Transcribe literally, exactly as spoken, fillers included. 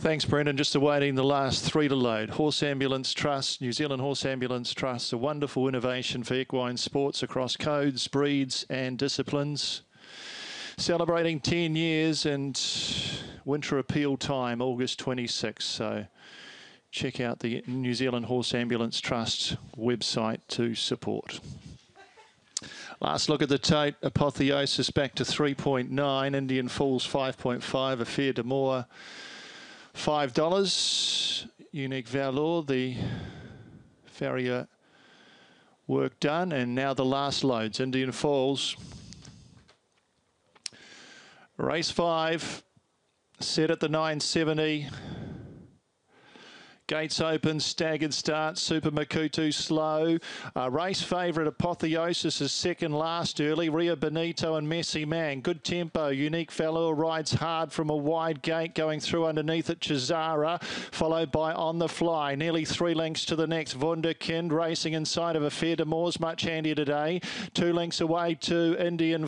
Thanks, Brendan. Just awaiting the last three to load. Horse Ambulance Trust, New Zealand Horse Ambulance Trust, a wonderful innovation for equine sports across codes, breeds and disciplines. Celebrating ten years and winter appeal time, August twenty-sixth. So check out the New Zealand Horse Ambulance Trust website to support. Last look at the tote. Apotheosis back to three point nine. Indian Falls five point five. Affair de Moore five dollars. Unique Valor, the farrier work done. And now the last loads. Indian Falls. Race five. Set at the nine seventy. Gates open, staggered start, Super Makutu slow. Uh, race favourite Apotheosis is second last early. Rio Benito and Messy Man. Good tempo. Unique Fellow rides hard from a wide gate going through underneath it. Chizara followed by On the Fly. Nearly three lengths to the next. Wunderkind racing inside of Affair de Moore's much handier today. Two lengths away to Indian